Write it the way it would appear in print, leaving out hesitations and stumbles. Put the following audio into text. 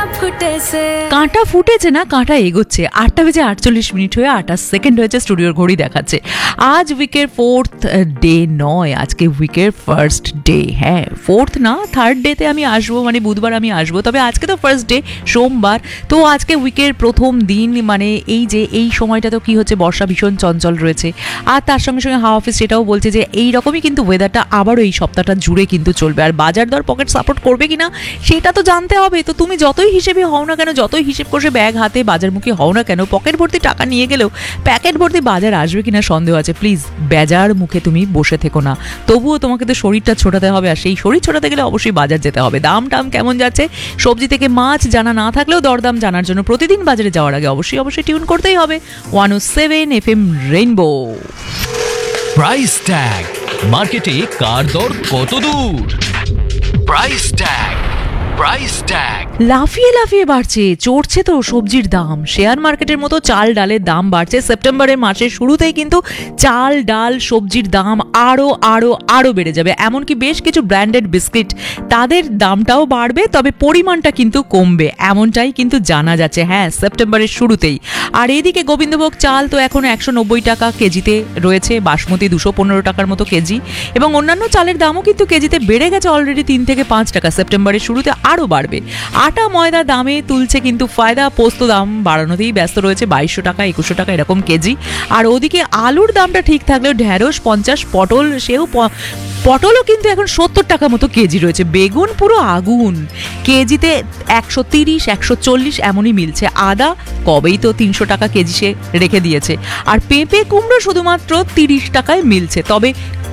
কাঁটা ফুটেছে না, কাঁটা এগোচ্ছে। 8:48 হয়ে 28 হয়েছে, স্টুডিওর ঘড়ি দেখাচ্ছে। আজ উইকের 4th ডে নয়, আজকে উইকের ফার্স্ট ডে। হ্যাঁ, 4th না, 3rd ডেতে আমি আসবো, মানে বুধবার আমি আসবো, তবে আজকে তো ফার্স্ট ডে, সোমবার। তো আজকে উইকের প্রথম দিন, মানে এই সময়টা তো কি হচ্ছে, বর্ষা ভীষণ চঞ্চল রয়েছে। আর তার সঙ্গে সঙ্গে হাওয়া অফিস সেটাও বলছে যে এইরকমই কিন্তু ওয়েদারটা আবারও এই সপ্তাহটা জুড়ে কিন্তু চলবে। আর বাজার দর পকেট সাপোর্ট করবে কিনা সেটা তো জানতে হবে। তো তুমি যতই হিসেবে হও না কেন, যতই হিসেব করে ব্যাগ হাতে বাজারমুখী হও না কেন, পকেট ভর্তি টাকা নিয়ে গেলেও প্যাকেট ভর্তি বাজার আসবে কিনা সন্দেহ আছে। প্লিজ বেজার মুখে তুমি বসে থেকো না। তবুও তোমাকে তো শরীরটা ছোটাতে হবে, আর সেই শরীর ছোটাতে গেলে অবশ্যই বাজার যেতে হবে। দাম টাম কেমন যাচ্ছে সবজি থেকে মাছ জানা না থাকলেও দরদাম জানার জন্য প্রতিদিন বাজারে যাওয়ার আগে অবশ্যই টিউন করতেই হবে 107 FM রেইনবো। প্রাইস ট্যাগ, মার্কেটে কার দর কত দূর? Price tag, price tag. লাফিয়ে লাফিয়ে বাড়ছে, চড়ছে তো সবজির দাম। শেয়ার মার্কেটের মতো চাল ডালের দাম বাড়ছে। সেপ্টেম্বরের মাসের শুরুতেই কিন্তু চাল ডাল সবজির দাম আরো বেড়ে যাবে। এমনকি বেশ কিছু ব্র্যান্ডেড বিস্কিট, তাদের দামটাও বাড়বে, তবে পরিমাণটা কিন্তু কমবে, এমনটাই কিন্তু জানা যাচ্ছে। হ্যাঁ, সেপ্টেম্বরের শুরুতেই। আর এদিকে গোবিন্দভোগ চাল তো এখন 190 টাকা কেজিতে রয়েছে, বাসমতি 215 টাকার মতো কেজি, এবং অন্যান্য চালের দামও কিন্তু কেজিতে বেড়ে গেছে অলরেডি 3 থেকে 5 টাকা। সেপ্টেম্বরের শুরুতে আরও বাড়বে। আটা ময়দা দামে তুলছে কিন্তু ফায়দা। পোস্ত দাম বাড়ানোতেই ব্যস্ত রয়েছে, 2200 টাকা 2100 টাকা এরকম কেজি। আর ওদিকে আলুর দামটা ঠিক থাকলেও ঢেঁড়স 50, পটলও কিন্তু এখন 70 টাকা মতো কেজি রয়েছে। বেগুন পুরো আগুন, কেজিতে 130 140 এমনই মিলছে। আদা কবেই তো 300 টাকা কেজি সে রেখে দিয়েছে। আর পেঁপে কুমড়ো শুধুমাত্র 30 টাকায় মিলছে। তবে